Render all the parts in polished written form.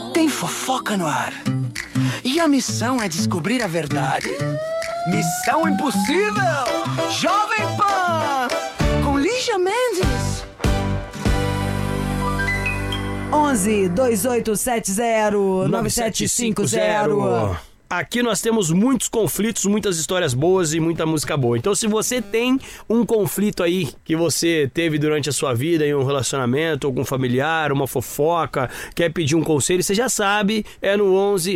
Tem fofoca no ar. E a missão é descobrir a verdade. Missão Impossível! Jovem Pan! Com Lígia Mendes. 11-2870-9750. Aqui nós temos muitos conflitos, muitas histórias boas e muita música boa. Então, se você tem um conflito aí que você teve durante a sua vida em um relacionamento, algum familiar, uma fofoca, quer pedir um conselho, você já sabe, é no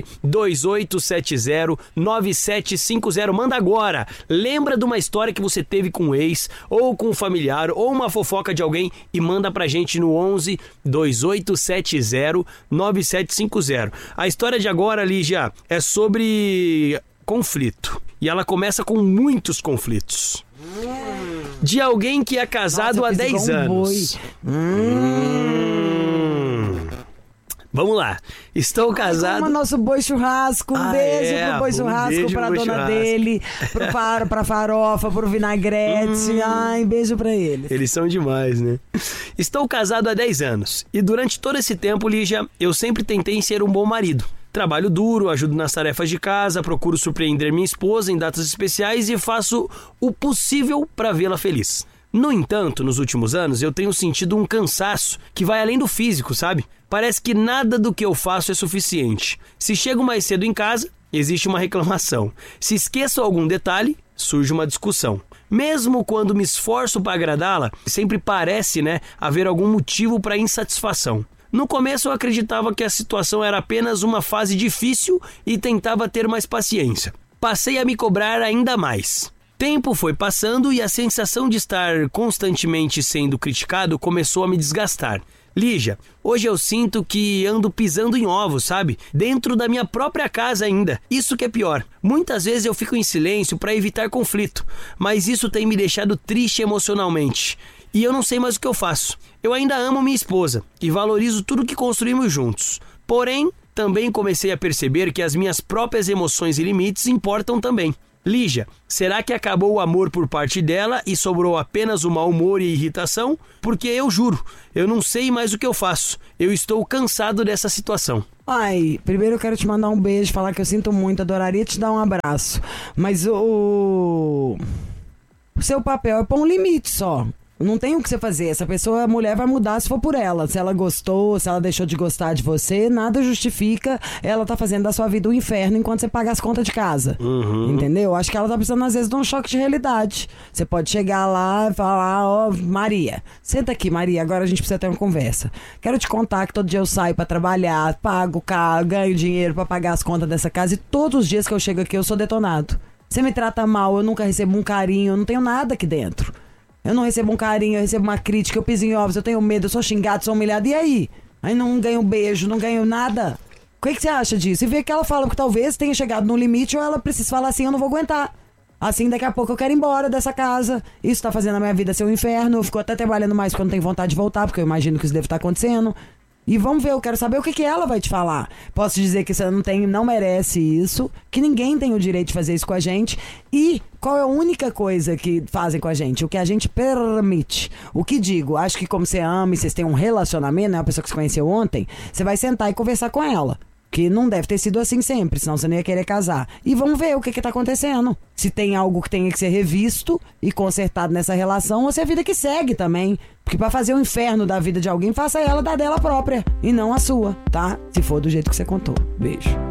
11-2870-9750. Manda agora. Lembra de uma história que você teve com um ex, ou com um familiar, ou uma fofoca de alguém e manda pra gente no 11-2870-9750. A história de agora, Lígia, é sobre conflito. E ela começa com muitos conflitos. De alguém que é casado há 10 anos. Vamos lá. Estou casado... Como nosso Boi Churrasco. Um beijo pro Boi Churrasco, pra dona dele, pra farofa, pro vinagrete. Ai, beijo pra eles. Eles são demais, né? Estou casado há 10 anos. E durante todo esse tempo, Lígia, eu sempre tentei ser um bom marido. Trabalho duro, ajudo nas tarefas de casa, procuro surpreender minha esposa em datas especiais e faço o possível para vê-la feliz. No entanto, nos últimos anos, eu tenho sentido um cansaço que vai além do físico, sabe? Parece que nada do que eu faço é suficiente. Se chego mais cedo em casa, existe uma reclamação. Se esqueço algum detalhe, surge uma discussão. Mesmo quando me esforço para agradá-la, sempre parece, haver algum motivo para insatisfação. No começo eu acreditava que a situação era apenas uma fase difícil e tentava ter mais paciência. Passei a me cobrar ainda mais. Tempo foi passando e a sensação de estar constantemente sendo criticado começou a me desgastar. Lígia, hoje eu sinto que ando pisando em ovos, sabe? Dentro da minha própria casa ainda. Isso que é pior. Muitas vezes eu fico em silêncio para evitar conflito, mas isso tem me deixado triste emocionalmente. E eu não sei mais o que eu faço. Eu ainda amo minha esposa e valorizo tudo que construímos juntos. Porém, também comecei a perceber que as minhas próprias emoções e limites importam também. Lígia, será que acabou o amor por parte dela e sobrou apenas o mau humor e irritação? Porque eu juro, eu não sei mais o que eu faço. Eu estou cansado dessa situação. Ai, primeiro eu quero te mandar um beijo, falar que eu sinto muito, adoraria te dar um abraço. Mas o seu papel é pôr um limite só. Não tem o que você fazer. Essa pessoa, a mulher vai mudar se for por ela. Se ela gostou, se ela deixou de gostar de você, nada justifica ela tá fazendo da sua vida um inferno enquanto você paga as contas de casa. Entendeu? Acho que ela tá precisando às vezes de um choque de realidade. Você pode chegar lá e falar, ó, Maria, senta aqui, Maria, agora a gente precisa ter uma conversa. Quero te contar que todo dia eu saio pra trabalhar, pago carro, ganho dinheiro pra pagar as contas dessa casa e todos os dias que eu chego aqui eu sou detonado. Você me trata mal, eu nunca recebo um carinho, eu não tenho nada aqui dentro. Eu não recebo um carinho, eu recebo uma crítica, eu piso em ovos, eu tenho medo, eu sou xingado, sou humilhado. E aí? Aí não ganho beijo, não ganho nada. O que você acha disso? E vê que ela fala que talvez tenha chegado no limite ou ela precisa falar assim, eu não vou aguentar. Assim, daqui a pouco eu quero ir embora dessa casa. Isso tá fazendo a minha vida ser um inferno. Eu fico até trabalhando mais porque eu não tenho vontade de voltar, porque eu imagino que isso deve estar acontecendo. E vamos ver, eu quero saber o que ela vai te falar. Posso dizer que você não merece isso, que ninguém tem o direito de fazer isso com a gente. E qual é a única coisa que fazem com a gente? O que a gente permite. O que digo, acho que como você ama e vocês têm um relacionamento, né, uma pessoa que você conheceu ontem, você vai sentar e conversar com ela. Que não deve ter sido assim sempre, senão você não ia querer casar. E vamos ver o que tá acontecendo. Se tem algo que tenha que ser revisto e consertado nessa relação, ou se é a vida que segue também. Porque pra fazer o inferno da vida de alguém, faça ela da dela própria e não a sua, tá? Se for do jeito que você contou. Beijo.